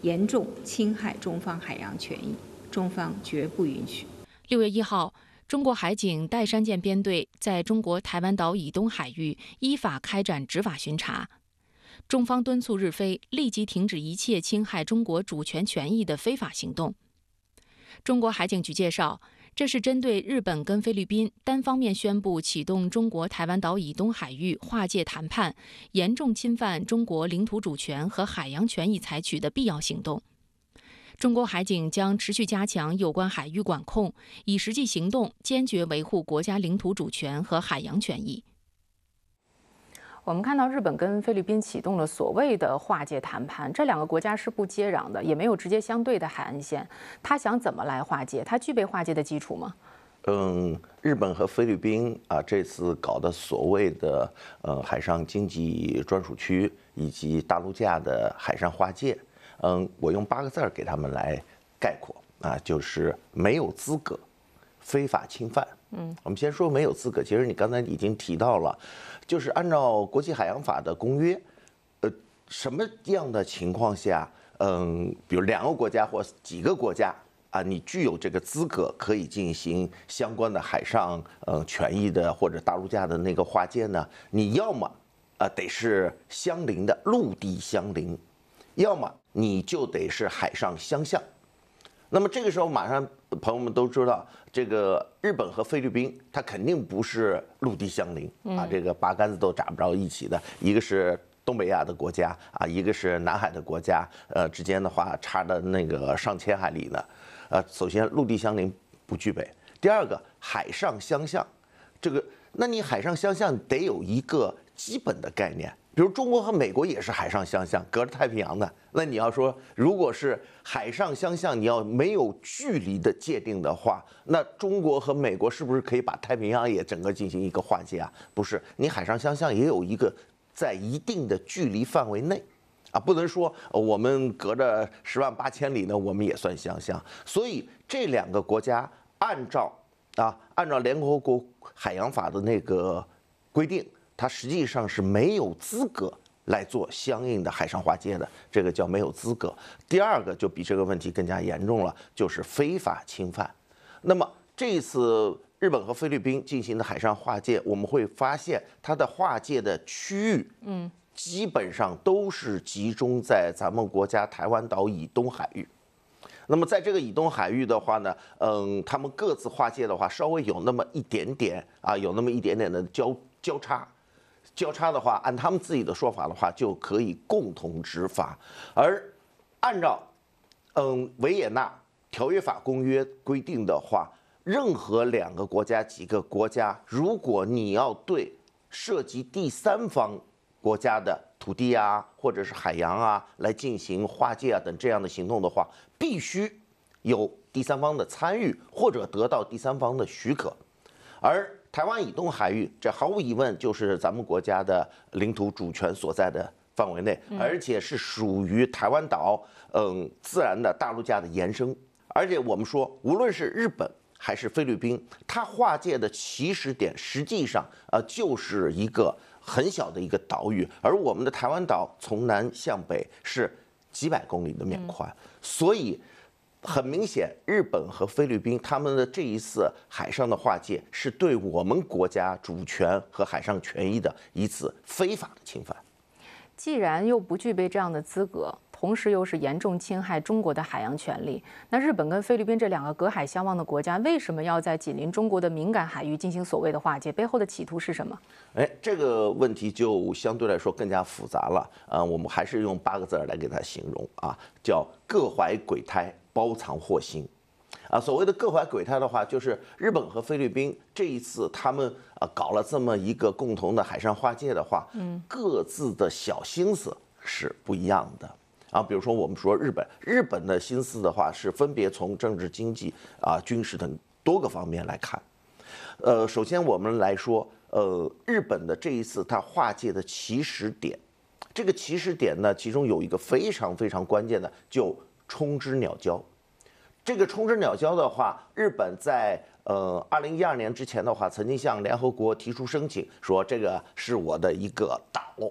严重侵害中方海洋权益，中方绝不允许。 6月1号，中国海警岱山舰编队在中国台湾岛以东海域依法开展执法巡查。中方敦促日菲立即停止一切侵害中国主权权益的非法行动。中国海警局介绍，这是针对日本跟菲律宾单方面宣布启动中国台湾岛以东海域划界谈判，严重侵犯中国领土主权和海洋权益采取的必要行动。中国海警将持续加强有关海域管控，以实际行动坚决维护国家领土主权和海洋权益。 我们看到日本跟菲律宾启动了所谓的划界谈判，这两个国家是不接壤的，也没有直接相对的海岸线。他想怎么来划界？他具备划界的基础吗？ 日本和菲律宾啊，这次搞的所谓的海上经济专属区以及大陆架的海上划界，我用8个字给他们来概括啊，就是没有资格，非法侵犯。我们先说没有资格，其实你刚才已经提到了，就是按照国际海洋法的公约，什么样的情况下，比如2个国家或几个国家啊，你具有这个资格可以进行相关的海上权益的或者大陆架的那个划界呢？你要么得是相邻的陆地相邻，要么你就得是海上相向。那么这个时候，马上朋友们都知道，这个日本和菲律宾，它肯定不是陆地相邻啊，这个八竿子都打不着一起的。一个是东北亚的国家啊，一个是南海的国家，之间的话差的那个上千海里呢。首先陆地相邻不具备，第二个海上相向，这个那你海上相向得有一个基本的概念。比如中国和美国也是海上相向，隔着太平洋的。那你要说，如果是海上相向，你要没有距离的界定的话，那中国和美国是不是可以把太平洋也整个进行一个划界啊？不是，你海上相向也有一个在一定的距离范围内，啊，不能说我们隔着10万8千里呢，我们也算相向。所以这2个国家按照联合国海洋法的那个规定，它实际上是没有资格来做相应的海上划界的，这个叫没有资格。第二个就比这个问题更加严重了，就是非法侵犯。那么这一次日本和菲律宾进行的海上划界，我们会发现它的划界的区域，基本上都是集中在咱们国家台湾岛以东海域。那么在这个以东海域的话呢，他们各自划界的话，稍微有那么一点点的交叉。交叉的话，按他们自己的说法的话，就可以共同执法。而按照维也纳条约法公约规定的话，任何2个国家、几个国家，如果你要对涉及第三方国家的土地啊，或者是海洋啊，来进行划界啊等这样的行动的话，必须有第三方的参与或者得到第三方的许可。而台湾以东海域，这毫无疑问就是咱们国家的领土主权所在的范围内，而且是属于台湾岛自然的大陆架的延伸。而且我们说，无论是日本还是菲律宾，它划界的起始点实际上就是一个很小的一个岛屿，而我们的台湾岛从南向北是几百公里的面宽，所以很明显，日本和菲律宾他们的这一次海上的划界，是对我们国家主权和海上权益的一次非法的侵犯。 既然又不具备这样的资格，同时又是严重侵害中国的海洋权利，那日本跟菲律宾这2个隔海相望的国家，为什么要在紧邻中国的敏感海域进行所谓的划界？背后的企图是什么？ 这个问题就相对来说更加复杂了。我们还是用8个字来给它形容啊，叫各怀鬼胎，包藏祸心。所谓的各怀鬼胎的话，就是日本和菲律宾这一次他们搞了这么一个共同的海上划界的话，各自的小心思是不一样的。比如说我们说日本的心思的话是分别从政治、经济军事等多个方面来看。首先我们来说，日本的这一次它划界的起始点，这个起始点呢，其中有一个非常非常关键的，就冲之鸟礁。这个冲之鸟礁的话，日本在2012年之前的话，曾经向联合国提出申请，说这个是我的一个岛。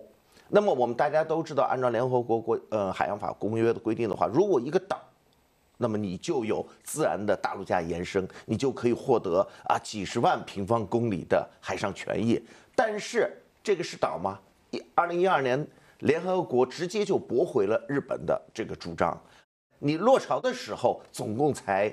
那么我们大家都知道，按照联合国海洋法公约的规定的话，如果一个岛，那么你就有自然的大陆架延伸，你就可以获得几十万平方公里的海上权益。但是这个是岛吗？2012年，联合国直接就驳回了日本的这个主张。你落潮的时候，总共才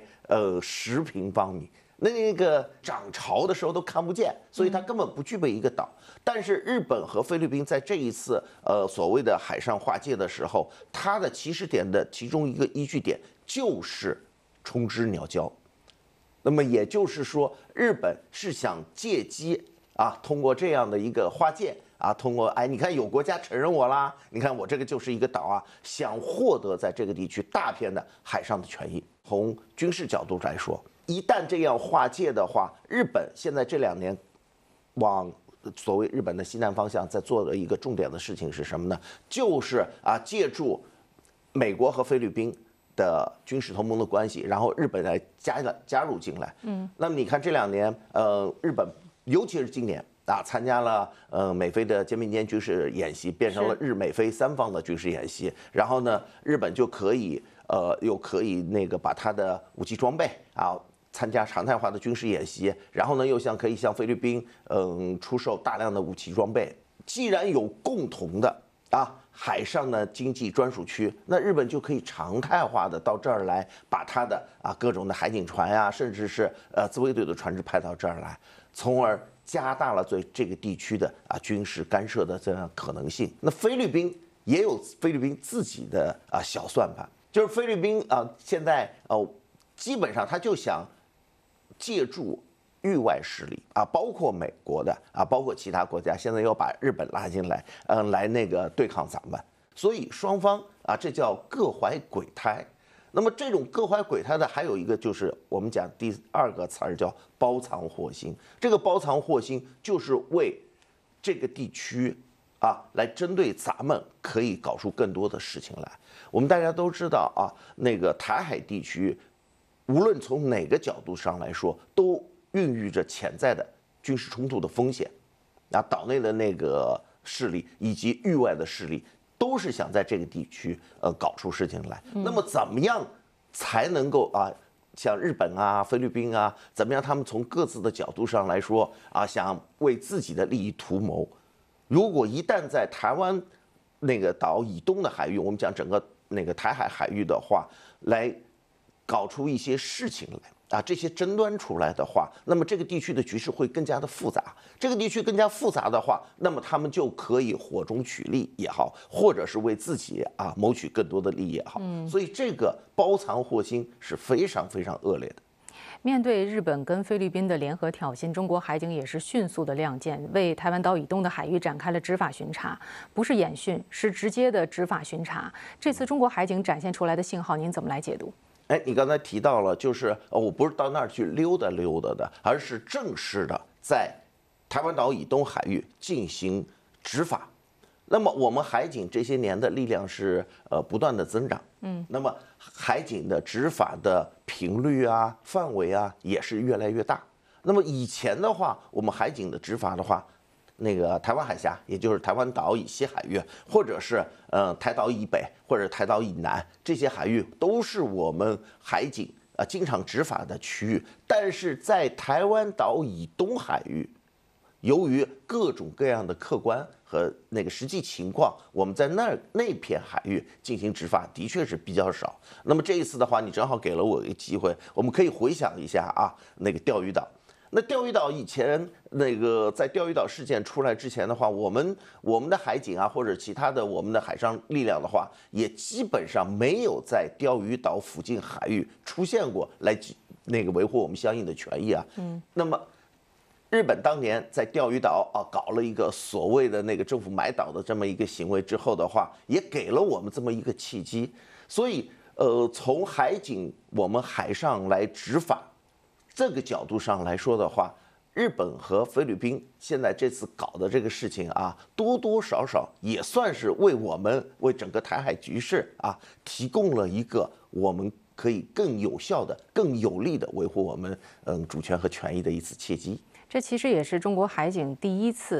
10平方米。那个涨潮的时候都看不见，所以它根本不具备一个岛。但是日本和菲律宾在这一次所谓的海上划界的时候，它的起始点的其中一个依据点就是冲之鸟礁。那么也就是说，日本是想借机通过这样的一个划界通过你看有国家承认我啦，你看我这个就是一个岛想获得在这个地区大片的海上的权益。从军事角度来说，一旦这样划界的话，日本现在这2年往所谓日本的西南方向在做的一个重点的事情是什么呢？就是借助美国和菲律宾的军事同盟的关系，然后日本来加入进来。那么你看这2年，日本尤其是今年参加了美菲的肩并肩军事演习，变成了日美菲3方的军事演习。然后呢，日本就可以又可以把它的武器装备参加常态化的军事演习，然后呢又可以向菲律宾出售大量的武器装备。既然有共同的海上的经济专属区，那日本就可以常态化的到这儿来，把它的各种的海警船甚至是自卫队的船只派到这儿来，从而加大了对这个地区的军事干涉的这样可能性。那菲律宾也有菲律宾自己的小算盘，就是菲律宾现在基本上他就想借助域外势力包括美国的包括其他国家，现在又把日本拉进来，来对抗咱们，所以双方这叫各怀鬼胎。那么这种各怀鬼胎的还有一个就是我们讲第2个词儿叫包藏祸心。这个包藏祸心就是为这个地区来针对咱们可以搞出更多的事情来。我们大家都知道台海地区，无论从哪个角度上来说，都孕育着潜在的军事冲突的风险。岛内的势力以及域外的势力，都是想在这个地区搞出事情来。那么怎么样才能够像日本菲律宾怎么样他们从各自的角度上来说想为自己的利益图谋？如果一旦在台湾岛以东的海域，我们讲整个台海海域的话，来搞出一些事情来这些争端出来的话，那么这个地区的局势会更加的复杂。这个地区更加复杂的话，那么他们就可以火中取栗也好，或者是为自己谋取更多的利益也好。所以这个包藏祸心是非常非常恶劣的。 面对日本跟菲律宾的联合挑衅，中国海警也是迅速的亮剑，为台湾岛以东的海域展开了执法巡查，不是演训，是直接的执法巡查。这次中国海警展现出来的信号，您怎么来解读？ 你刚才提到了，就是我不是到那儿去溜达溜达的，而是正式的在台湾岛以东海域进行执法。那么我们海警这些年的力量是不断的增长，那么海警的执法的频率范围也是越来越大。那么以前的话，我们海警的执法的话，台湾海峡，也就是台湾岛以西海域，或者是台岛以北或者台岛以南，这些海域都是我们海警经常执法的区域。但是在台湾岛以东海域，由于各种各样的客观和实际情况，我们在那片海域进行执法的确是比较少。那么这一次的话，你正好给了我一个机会，我们可以回想一下钓鱼岛。那钓鱼岛以前在钓鱼岛事件出来之前的话，我们的海警或者其他的我们的海上力量的话，也基本上没有在钓鱼岛附近海域出现过来维护我们相应的权益那么日本当年在钓鱼岛搞了一个所谓的政府买岛的这么一个行为之后的话，也给了我们这么一个契机。所以从海警我们海上来执法这个角度上来说的话，日本和菲律宾现在这次搞的这个事情多多少少也算是为整个台海局势提供了一个我们可以更有效的、更有力的维护我们主权和权益的一次契机。 这其实也是中国海警第一次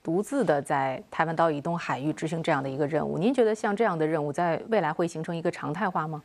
独自的在台湾岛以东海域执行这样的一个任务。您觉得像这样的任务在未来会形成一个常态化吗？